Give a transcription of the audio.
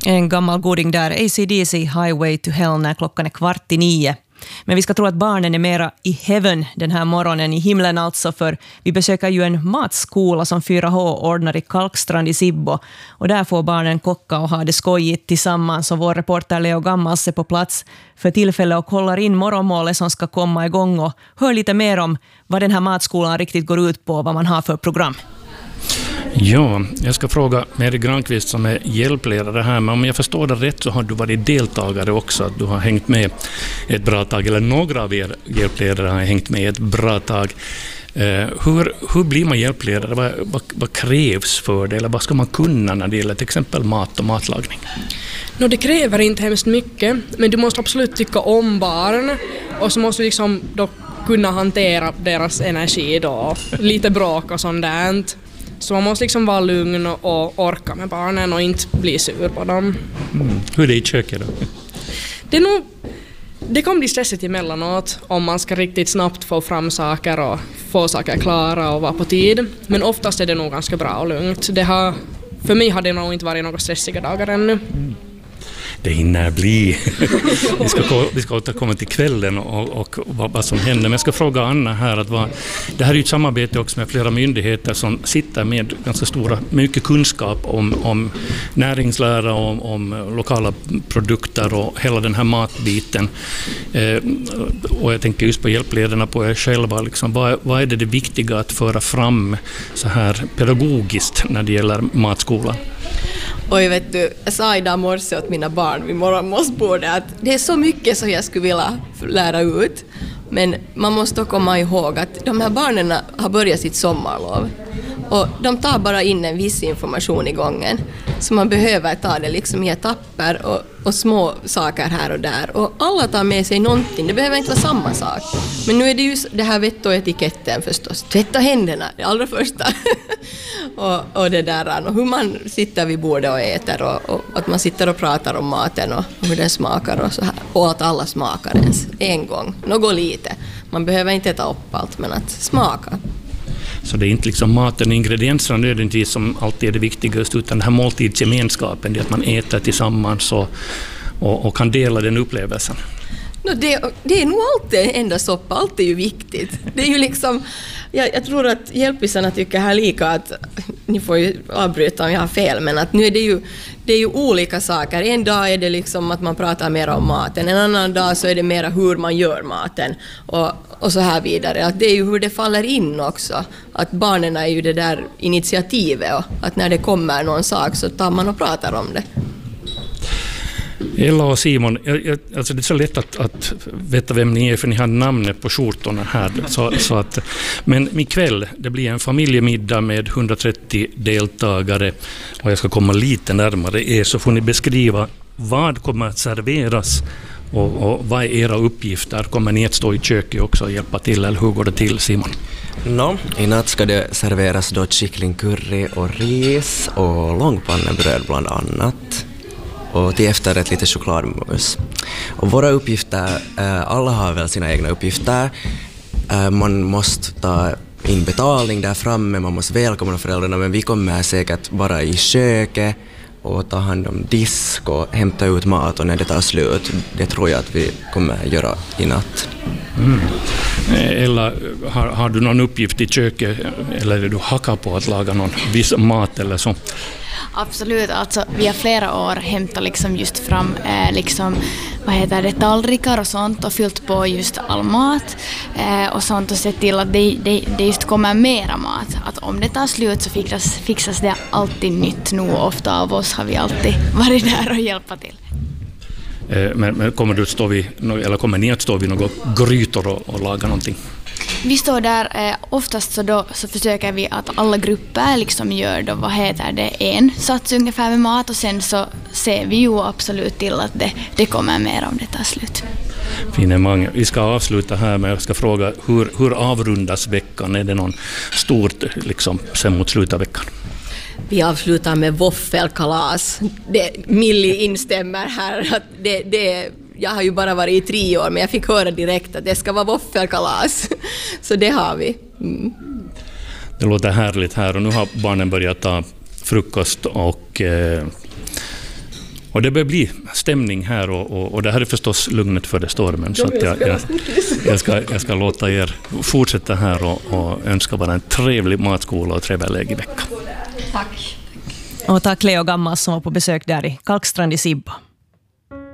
En gammal goding där, AC/DC Highway to Hell, när klockan är 8:45. Men vi ska tro att barnen är mera i heaven den här morgonen, i himlen alltså, för vi besöker ju en matskola som 4H ordnar i Kalkstrand i Sibbo. Och där får barnen kocka och ha det skojigt tillsammans, och vår reporter Leo Gammals är på plats för tillfälle och kollar in morgonmålet som ska komma igång och hör lite mer om vad den här matskolan riktigt går ut på, vad man har för program. Ja, jag ska fråga Mary Granqvist som är hjälpledare här, men om jag förstår det rätt så har du varit deltagare också, att du har hängt med ett bra tag, eller några av er hjälpledare har hängt med ett bra tag. Hur blir man hjälpledare? Vad krävs för det, eller vad ska man kunna när det gäller till exempel mat och matlagning? Det kräver inte hemskt mycket, men du måste absolut tycka om barn, och så måste du liksom då kunna hantera deras energi då, lite bråk och sånt där. Så man måste liksom vara lugn och orka med barnen och inte bli sur på dem. Hur är det i köket då? Det kan bli stressigt emellanåt om man ska riktigt snabbt få fram saker och få saker klara och vara på tid. Men oftast är det nog ganska bra och lugnt. För mig har det nog inte varit några stressiga dagar ännu. Det hinner bli. Vi ska återkomma till kvällen och vad som händer. Men jag ska fråga Anna här, det här är ju ett samarbete också med flera myndigheter som sitter med ganska mycket kunskap om näringslära, om lokala produkter och hela den här matbiten. Och jag tänker just på hjälpledarna, på er själva. Liksom, vad är det viktiga att föra fram så här pedagogiskt när det gäller matskolan? Och jag sa idag morse åt mina barn vid morgonmålsbordet att det är så mycket som jag skulle vilja lära ut. Men man måste komma ihåg att de här barnen har börjat sitt sommarlov. Och de tar bara in en viss information i gången. Så man behöver ta det liksom i etapper och små saker här och där. Och alla tar med sig någonting. Det behöver inte vara samma sak. Men nu är det ju det här vett och etiketten förstås. Tvätta händerna, det allra första. och det där. Och hur man sitter vid bordet och äter. Och att man sitter och pratar om maten och hur den smakar och så här. Och att alla smakar ens en gång. Något lite. Man behöver inte äta upp allt, men att smaka. Så det är inte liksom maten och ingredienserna nödvändigtvis som alltid är det viktigaste, utan den här måltidsgemenskapen, det att man äter tillsammans och kan dela den upplevelsen. Det är nog alltid enda soppa, allt är ju viktigt. Det är ju liksom, jag tror att hjälpisarna tycker här lika att, ni får ju avbryta om jag har fel, men att nu är det är ju olika saker. En dag är det liksom att man pratar mer om maten, en annan dag så är det mer hur man gör maten och så här vidare. Att det är ju hur det faller in också. Att barnen är ju det där initiativet, och att när det kommer någon sak så tar man och pratar om det. Ella och Simon, alltså det är så lätt att veta vem ni är, för ni har namnet på skjortorna här. Men ikväll, det blir en familjemiddag med 130 deltagare, och jag ska komma lite närmare er, så får ni beskriva vad kommer att serveras och vad är era uppgifter. Kommer ni att stå i köket också och hjälpa till, eller hur går det till, Simon? I natt ska det serveras då kycklingcurry och ris och långpannebröd bland annat. Och till efterrätt lite chokladmus. Och våra uppgifter, alla har väl sina egna uppgifter. Man måste ta in betalning där framme, man måste välkomna föräldrarna, men vi kommer säkert bara i köket och ta hand om disk och hämta ut mat, och när det tar slut, det tror jag att vi kommer göra i natt. Eller har du någon uppgift i köket, eller är du hackar på att laga någon viss mat eller så? Absolut, alltså vi har flera år hämtat liksom just fram tallrikar och sånt och fyllt på just all mat och sånt och sett till att det just kommer mera mat. Att om det tar slut så fixas det alltid nytt. Nu ofta av oss har vi alltid varit där och hjälpa till. Men kommer ni att stå vid några grytor och laga någonting? Vi står där, oftast så försöker vi att alla grupper liksom gör då, en sats ungefär med mat, och sen så ser vi ju absolut till att det kommer mer om det tar slut. Finemang. Vi ska avsluta här, men jag ska fråga hur avrundas veckan? Är det någon stort liksom sen mot slutet av veckan? Vi avslutar med våffelkalas. Millie instämmer här att jag har ju bara varit i 3 år, men jag fick höra direkt att det ska vara våffelkalas. Så det har vi. Det låter härligt här, och nu har barnen börjat ta frukost och Och det börjar bli stämning här och det här är förstås lugnet före stormen. Så att jag ska låta er fortsätta här och önska bara en trevlig matskola och trevlig läge i veckan. Tack. Och tack Leo Gammas som var på besök där i Kalkstrand i Sibbo.